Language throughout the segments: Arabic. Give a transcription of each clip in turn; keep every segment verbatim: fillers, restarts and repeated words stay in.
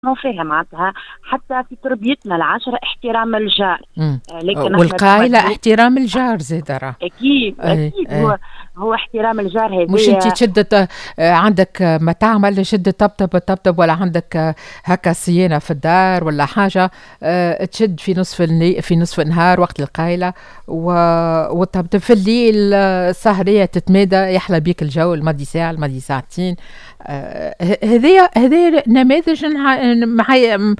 فيها معناتها حتى في تربيتنا العشرة احترام الجار. مم. آه، لكن والقاعدة احترام الجار زيد راه. اكيد أي اكيد أي. هو هو احترام الجار. مش انت هذايا تشد عندك مطعم شد طبطب طبطب، ولا عندك هكا صيانة في الدار ولا حاجة، اه، تشد في نصف الليل في نصف النهار وقت القايلة وطبطب في الليل، السهرية تتمادى يحلى بيك الجو الماضي ساعة الماضي ساعتين. هذه هذه نماذج معي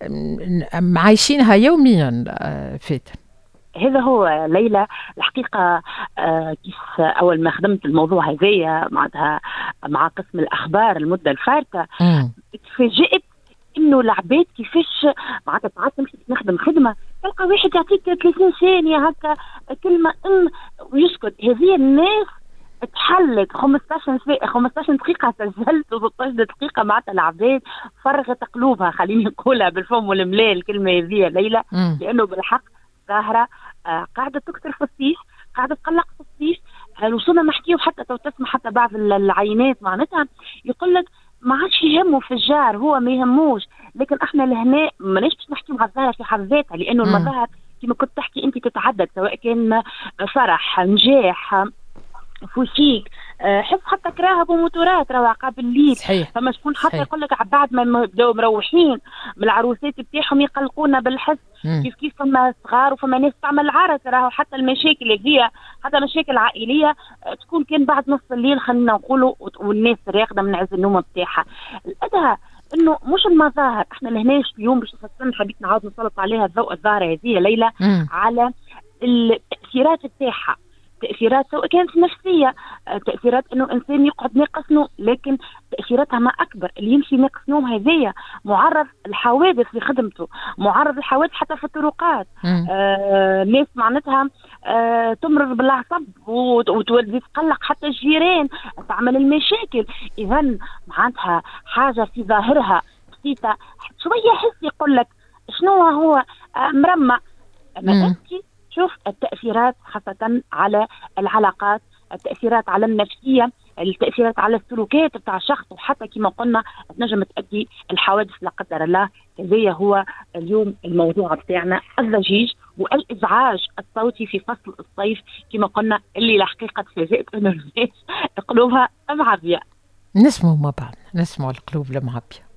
معايشينها يوميا. فاتن هذا هو ليلى الحقيقة. آه كيف أول ما خدمت الموضوع هذايا معناتها مع قسم الأخبار المدة الفارطة، تفاجئت إنه العباد كيفاش معناتها ساعات نمشي نخدم خدمة تلقى واحد يعطيك ثلاثين ثانية هكا كلمة إن ويسكت. هذه الناس تحلت خمسطاش دقيقة سجلت و16 دقيقة معناتها العباد فرغت قلوبها، خليني نقولها بالفم والملاء الكلمة هذه ليلى، لأنه بالحق ظاهرة آه قاعدة تكثر في الصيف، قاعدة تقلق في الصيف. آه وصلنا نحكيه حتى تو تسمع حتى بعض العينات معناتها يقول لك ما عادش يهمه في الجار، هو ما يهموش. لكن احنا لهنا ماناش باش نحكي مع الظاهرة في حد ذاتها، لأنه المظاهر كما كنت تحكي أنت تتعدد، سواء كان فرح، نجاح، فوشيك، حس حتى كراهب وموتورات راه عقاب الليل. فما شكون حتى يقول لك بعد ما بداو مروحين من العروسات بتاعهم يقلقونا بالحس. مم. كيف كيف فما صغار وفما ناس تعمل عرس، راهو حتى المشاكل هذيا حتى مشاكل عائليه تكون كان بعد نص الليل خلينا نقولوا، والناس راقده من عز النوم بتاعها. الادهى انه مش المظاهر، احنا لهناش اليوم باش خاصه حبيت نعاود نسلط عليها الضوء الظاهره هذه ليلى، مم. على التاثيرات بتاعها، تأثيرات سواء كانت نفسية، تأثيرات انه انسان يقعد ناقص نوم، لكن تأثيراتها ما اكبر. اللي يمشي ناقص نوم هذايا معرض الحوادث في خدمته، معرض الحوادث حتى في الطرقات. آه ناس معناتها آه تمرض بالعصب وتولي تقلق حتى الجيران، تعمل المشاكل. اذا معناتها حاجة في ظاهرها بسيطة شوية حس يقول لك شنو هو آه مرمى، اما انت شوف التأثيرات خاصة على العلاقات، التأثيرات على النفسية، التأثيرات على السلوكات بتاع الشخص، وحتى كما قلنا تنجم تؤدي الحوادث لا قدر الله. هذا هو اليوم الموضوع بتاعنا، الضجيج والإزعاج الصوتي في فصل الصيف كما قلنا، اللي الحقيقة تفاجئت انه الناس قلوبها معبية. نسمعوا مع بعض، نسمعوا القلوب المعبية.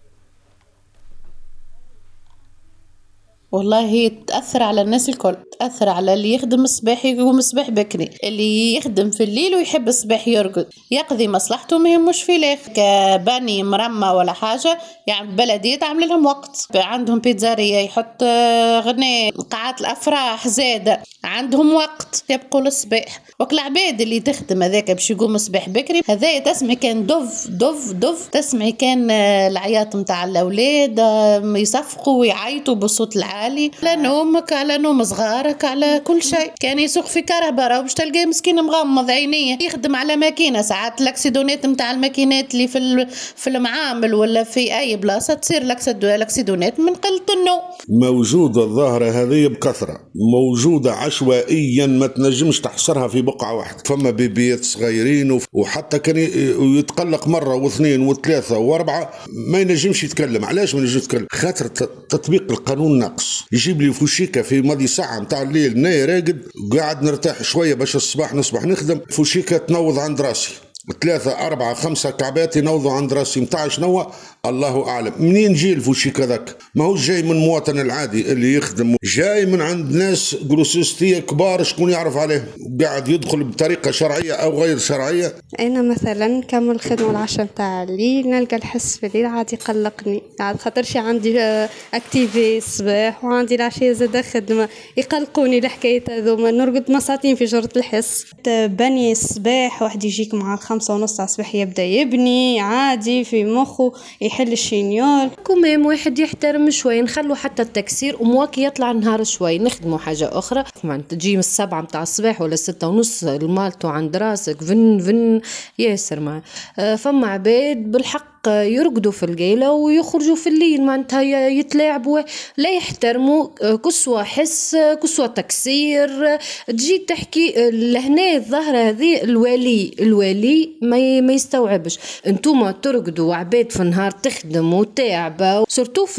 والله هي تأثر على الناس الكل، تأثر على اللي يخدم الصباح يقوم الصباح بكري، اللي يخدم في الليل ويحب الصباح يرقد، يقضي مصلحته ما يهمش في الاخر. كبني مرمى ولا حاجة يعني بلدية تعمل لهم وقت، عندهم بيتزارية يحط غناء، قاعات الأفراح زادة عندهم وقت يبقوا للصباح. وكل العباد اللي تخدم هذاك باش يقوم الصباح بكري، هذا تسمعي كان دف دف دف، تسمعي كان العياط متاع الأولاد يصفقوا ويعيطوا بصوت العالي، على نومك على نوم صغارك على كل شيء. كان يسوق في كرهبة باش تلقاه مسكين مغمض عينيه، يخدم على ماكينة، ساعات الاكسيدونات نتاع الماكينات اللي في في المعامل ولا في اي بلاصه تصير الاكسيدونات من قله النوم. موجوده الظاهره هذه بكثره، موجوده عشوائيا ما تنجمش تحصرها في بقعه واحده. فما بيبيات صغيرين وحتى كان يتقلق مره واثنين وثلاثه واربعه ما ينجمش يتكلم. علاش ما ينجمش يتكلم؟ خاطر تطبيق القانون ناقص. يجيب لي فوشيكا في ماضي ساعة متاع الليل ناي راقد قاعد نرتاح شوية باش الصباح نصبح نخدم، فوشيكا تنوض عند راسي ثلاثة أربعة خمسة كعبات ينوضوا عند راسي متاع شنو الله أعلم. منين جي الفوشيكا ذاك؟ ما هو جاي من المواطن العادي اللي يخدم، جاي من عند ناس جروسيستية كبار شكون يعرف عليه، قاعد يدخل بطريقة شرعية أو غير شرعية. أنا مثلا نكمل الخدمة العشاء متاع الليل، نلقى الحس في الليل عاد يقلقني، عاد خاطرش عندي أكتيفي الصباح وعندي العشية زاد خدمة يقلقوني الحكاية هذوما، نرقد مساطين في جرة الحس. بني الصباح واحد يجيك مع خمسة ونص الصباح يبدأ يبني عادي في مخه يحل الشينيول. كمام واحد يحترم شوي، نخلو حتى التكسير ومواكي يطلع النهار شوي، نخدموا حاجة أخرى. معناتها تجي من السبعة متاع الصباح ولا ستة ونص المالتو عند راسك فن فن ياسر. مع فما عباد بالحق الحق يرقدوا في القيلة ويخرجوا في الليل معناتها يتلاعبوا لا يحترموا كسوة حس كسوة تكسير. تجي تحكي لهنا الظاهرة هذه الوالي الوالي ما ما يستوعبش. انتوما ترقدوا عباد في النهار تخدم وتعبة سورتو